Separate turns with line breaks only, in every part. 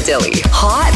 Dilly, Hot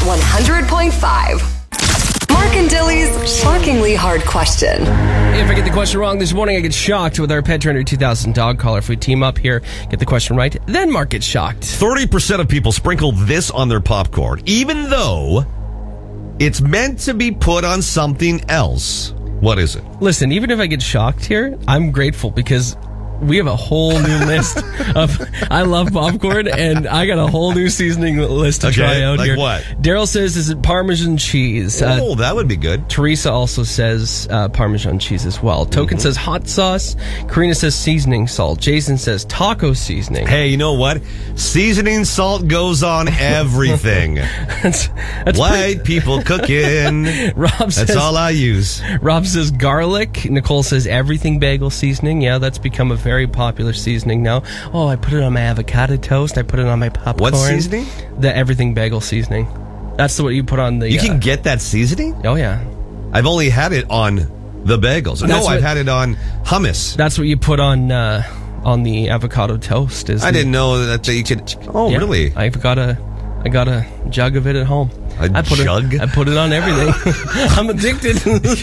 100.5. Mark and Dilly's shockingly hard question.
If I get the question wrong this morning, I get shocked with our Pet Trainer 2000 dog collar. If we team up here, get the question right, then Mark gets shocked.
30% of people sprinkle this on their popcorn, even though it's meant to be put on something else. What is it?
Listen, even if I get shocked here, I'm grateful because we have a whole new list of I love popcorn, and I got a whole new seasoning list to try out
like
here.
What?
Daryl says, is it Parmesan cheese?
That would be good.
Teresa also says Parmesan cheese as well. Token says hot sauce. Karina says seasoning salt. Jason says taco seasoning.
Hey, you know what? Seasoning salt goes on everything.
That's
White people cooking. That's all I use.
Rob says garlic. Nicole says everything bagel seasoning. Yeah, that's become a very popular seasoning now. Oh, I put it on my avocado toast. I put it on my popcorn.
What seasoning?
The everything bagel seasoning. That's what you put on the...
You can get that seasoning?
Oh, yeah.
I've only had it on the bagels. I've had it on hummus.
That's what you put on the avocado toast.
I didn't know that you could... Oh, yeah, really?
I got a jug of it at home.
I put
it on everything. I'm addicted.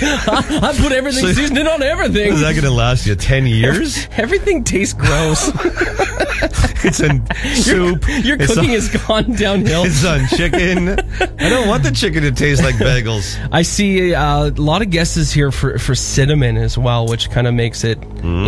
I put everything, seasoning on everything.
Is that going to last you 10 years?
Everything tastes gross.
It's in soup.
Your cooking has gone downhill.
It's on chicken. I don't want the chicken to taste like bagels.
I see a lot of guesses here for cinnamon as well, which kind of makes it,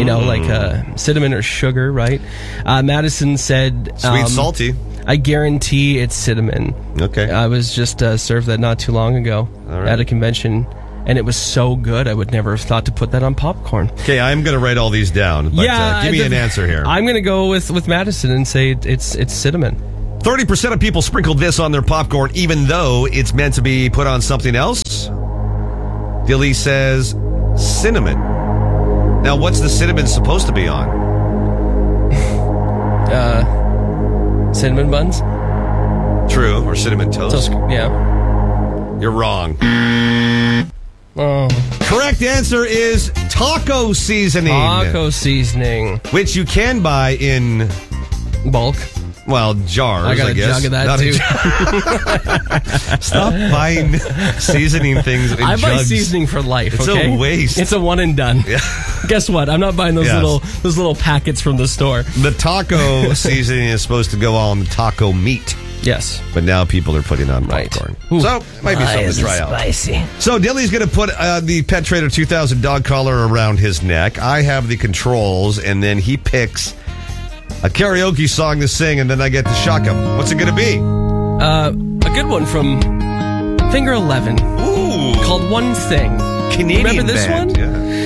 like cinnamon or sugar, right? Madison said...
Sweet, salty.
I guarantee it's cinnamon.
Okay.
I was just served that not too long ago at a convention, and it was so good, I would never have thought to put that on popcorn.
Okay, I'm going to write all these down, but give me an answer here.
I'm going to go with Madison and say it's cinnamon.
30% of people sprinkle this on their popcorn, even though it's meant to be put on something else. Dilly says cinnamon. Now, what's the cinnamon supposed to be on?
Cinnamon buns?
True, or cinnamon toast.
Yeah.
You're wrong.
Oh.
Correct answer is taco seasoning.
Taco seasoning.
Which you can buy in...
bulk.
Well, jars,
I got a jug of that, too.
Stop buying seasoning things in jugs.
I buy seasoning for life,
It's
okay?
a waste.
It's a one and done.
Yeah.
Guess what? I'm not buying those little packets from the store.
The taco seasoning is supposed to go on taco meat.
Yes.
But now people are putting on popcorn.
Ooh.
So, it might be something to try out.
Spicy.
So, Dilly's going to put the Pet Trainer 2000 dog collar around his neck. I have the controls, and then he picks a karaoke song to sing, and then I get to shock him. What's it going to be?
A good one from Finger 11.
Ooh.
Called One Thing.
Canadian
Remember this
band.
one?
Yeah.